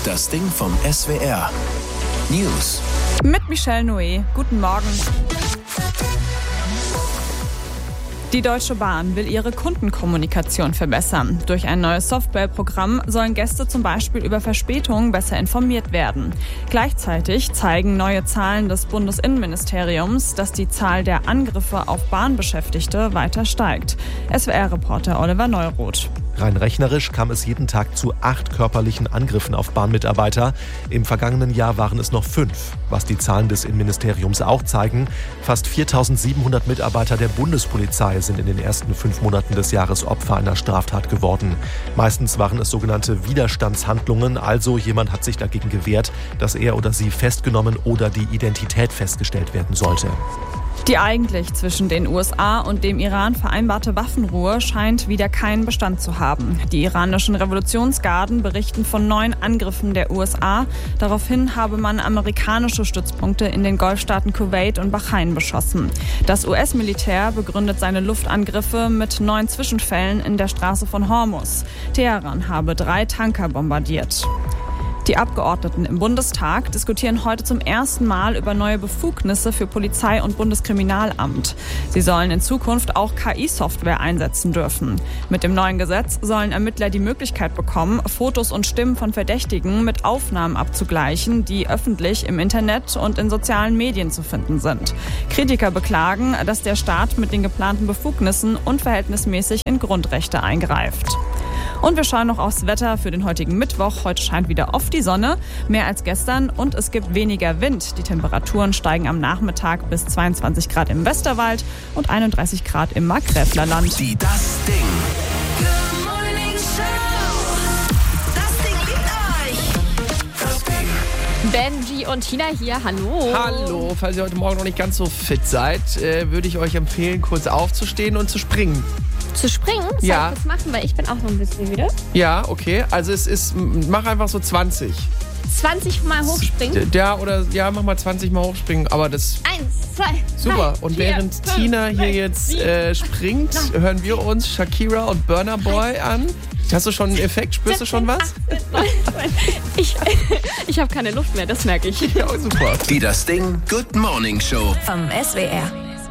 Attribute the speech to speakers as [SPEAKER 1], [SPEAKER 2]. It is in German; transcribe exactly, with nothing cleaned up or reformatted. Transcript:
[SPEAKER 1] Das Ding vom S W R. News.
[SPEAKER 2] Mit Michelle Noé. Guten Morgen. Die Deutsche Bahn will ihre Kundenkommunikation verbessern. Durch ein neues Softwareprogramm sollen Gäste zum Beispiel über Verspätungen besser informiert werden. Gleichzeitig zeigen neue Zahlen des Bundesinnenministeriums, dass die Zahl der Angriffe auf Bahnbeschäftigte weiter steigt. S W R-Reporter Oliver Neuroth.
[SPEAKER 3] Rein rechnerisch kam es jeden Tag zu acht körperlichen Angriffen auf Bahnmitarbeiter. Im vergangenen Jahr waren es noch fünf. Was die Zahlen des Innenministeriums auch zeigen, fast viertausendsiebenhundert Mitarbeiter der Bundespolizei sind in den ersten fünf Monaten des Jahres Opfer einer Straftat geworden. Meistens waren es sogenannte Widerstandshandlungen, also jemand hat sich dagegen gewehrt, dass er oder sie festgenommen oder die Identität festgestellt werden sollte.
[SPEAKER 2] Die eigentlich zwischen den U S A und dem Iran vereinbarte Waffenruhe scheint wieder keinen Bestand zu haben. Die iranischen Revolutionsgarden berichten von neuen Angriffen der U S A. Daraufhin habe man amerikanische Stützpunkte in den Golfstaaten Kuwait und Bahrain beschossen. Das U S-Militär begründet seine Luftangriffe mit neuen Zwischenfällen in der Straße von Hormuz. Teheran habe drei Tanker bombardiert. Die Abgeordneten im Bundestag diskutieren heute zum ersten Mal über neue Befugnisse für Polizei und Bundeskriminalamt. Sie sollen in Zukunft auch K I-Software einsetzen dürfen. Mit dem neuen Gesetz sollen Ermittler die Möglichkeit bekommen, Fotos und Stimmen von Verdächtigen mit Aufnahmen abzugleichen, die öffentlich im Internet und in sozialen Medien zu finden sind. Kritiker beklagen, dass der Staat mit den geplanten Befugnissen unverhältnismäßig in Grundrechte eingreift. Und wir schauen noch aufs Wetter für den heutigen Mittwoch. Heute scheint wieder oft die Sonne, mehr als gestern, und es gibt weniger Wind. Die Temperaturen steigen am Nachmittag bis zweiundzwanzig Grad im Westerwald und einunddreißig Grad im Markgräflerland.
[SPEAKER 1] Die Das Ding.
[SPEAKER 4] Good Morning Show. Das Ding liegt euch.
[SPEAKER 1] Das Ding.
[SPEAKER 5] Benji und Tina hier, hallo.
[SPEAKER 6] Hallo, falls ihr heute Morgen noch nicht ganz so fit seid, äh, würde ich euch empfehlen, kurz aufzustehen und zu springen.
[SPEAKER 5] Zu springen? Soll
[SPEAKER 6] Ja.
[SPEAKER 5] ich das machen, weil ich bin auch noch ein bisschen müde.
[SPEAKER 6] Ja, okay. Also es ist, m- mach einfach so zwanzig.
[SPEAKER 5] zwanzig Mal hochspringen.
[SPEAKER 6] Ja, oder ja, mach mal zwanzig Mal hochspringen. Aber das
[SPEAKER 5] Eins, zwei,
[SPEAKER 6] super.
[SPEAKER 5] drei,
[SPEAKER 6] Und
[SPEAKER 5] vier,
[SPEAKER 6] während
[SPEAKER 5] fünf,
[SPEAKER 6] Tina hier
[SPEAKER 5] sechs,
[SPEAKER 6] jetzt
[SPEAKER 5] sieben,
[SPEAKER 6] äh, springt,
[SPEAKER 5] neun,
[SPEAKER 6] hören wir uns Shakira und Burna Boy an. Hast du schon einen Effekt? Spürst du schon was?
[SPEAKER 5] Ich, ich habe keine Luft mehr, das merke ich.
[SPEAKER 6] Ja, super.
[SPEAKER 1] Die Das Ding Good Morning Show.
[SPEAKER 4] Vom S W R.